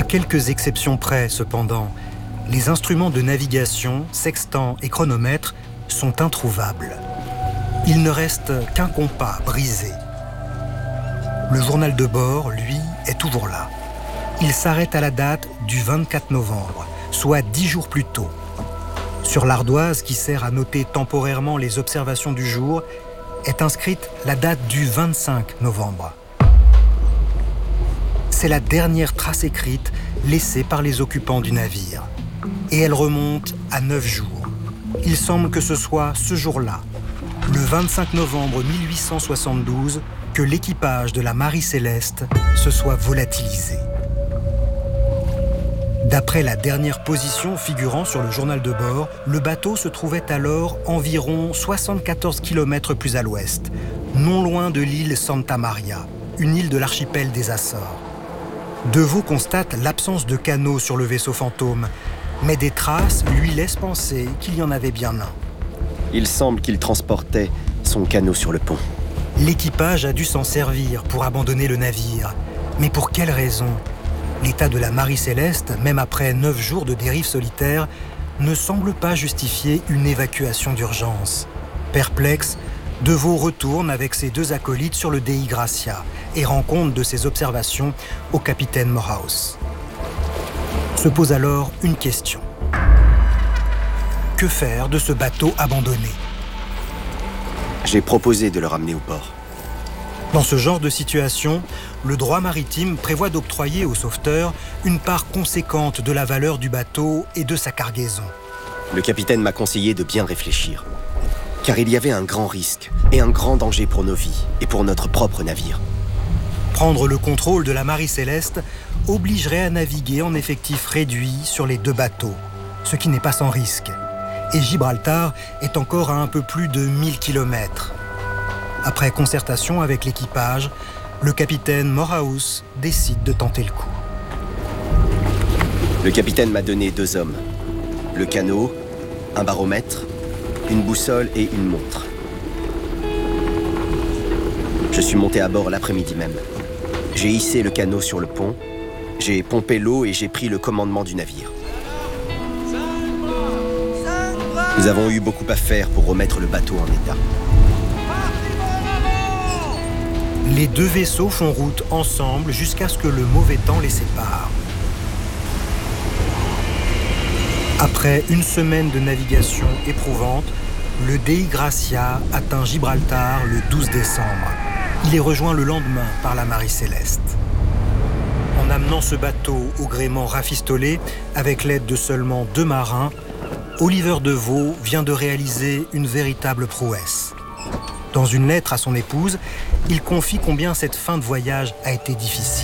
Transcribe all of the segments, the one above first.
quelques exceptions près, cependant, les instruments de navigation, sextant et chronomètre, sont introuvables. Il ne reste qu'un compas brisé. Le journal de bord, lui, est toujours là. Il s'arrête à la date du 24 novembre, soit 10 jours plus tôt. Sur l'ardoise qui sert à noter temporairement les observations du jour, est inscrite la date du 25 novembre. C'est la dernière trace écrite laissée par les occupants du navire. Et elle remonte à 9 jours. Il semble que ce soit ce jour-là, le 25 novembre 1872, que l'équipage de la Marie Céleste se soit volatilisé. D'après la dernière position figurant sur le journal de bord, le bateau se trouvait alors environ 74 km plus à l'ouest, non loin de l'île Santa Maria, une île de l'archipel des Açores. Deveau constate l'absence de canot sur le vaisseau fantôme, mais des traces lui laissent penser qu'il y en avait bien un. Il semble qu'il transportait son canot sur le pont. L'équipage a dû s'en servir pour abandonner le navire. Mais pour quelle raison ? L'état de la Marie Céleste, même après 9 jours de dérive solitaire, ne semble pas justifier une évacuation d'urgence. Perplexe, Deveau retourne avec ses 2 acolytes sur le Dei Gracia et rend compte de ses observations au capitaine Morehouse. Se pose alors une question. Que faire de ce bateau abandonné ? J'ai proposé de le ramener au port. Dans ce genre de situation, le droit maritime prévoit d'octroyer au sauveteur une part conséquente de la valeur du bateau et de sa cargaison. Le capitaine m'a conseillé de bien réfléchir, car il y avait un grand risque et un grand danger pour nos vies et pour notre propre navire. Prendre le contrôle de la Marie Céleste obligerait à naviguer en effectif réduit sur les 2 bateaux, ce qui n'est pas sans risque. Et Gibraltar est encore à un peu plus de 1000 km. Après concertation avec l'équipage, le capitaine Morehouse décide de tenter le coup. Le capitaine m'a donné 2 hommes. Le canot, un baromètre, une boussole et une montre. Je suis monté à bord l'après-midi même. J'ai hissé le canot sur le pont, j'ai pompé l'eau et j'ai pris le commandement du navire. Nous avons eu beaucoup à faire pour remettre le bateau en état. Les 2 vaisseaux font route ensemble jusqu'à ce que le mauvais temps les sépare. Après une semaine de navigation éprouvante, le Dei Gracia atteint Gibraltar le 12 décembre. Il est rejoint le lendemain par la Marie Céleste. En amenant ce bateau au gréement rafistolé, avec l'aide de seulement 2 marins, Oliver Deveau vient de réaliser une véritable prouesse. Dans une lettre à son épouse, il confie combien cette fin de voyage a été difficile.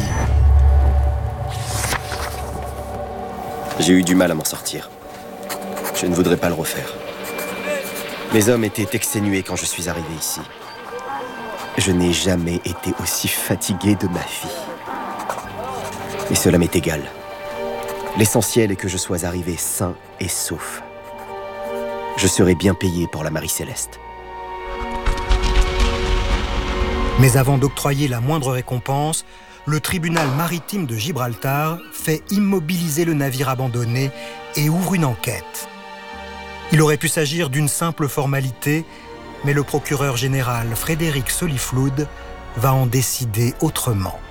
J'ai eu du mal à m'en sortir. Je ne voudrais pas le refaire. Mes hommes étaient exténués quand je suis arrivé ici. Je n'ai jamais été aussi fatigué de ma vie. Et cela m'est égal. L'essentiel est que je sois arrivé sain et sauf. Je serai bien payé pour la Marie Céleste. Mais avant d'octroyer la moindre récompense, le tribunal maritime de Gibraltar fait immobiliser le navire abandonné et ouvre une enquête. Il aurait pu s'agir d'une simple formalité, mais le procureur général Frédéric Solifloud va en décider autrement.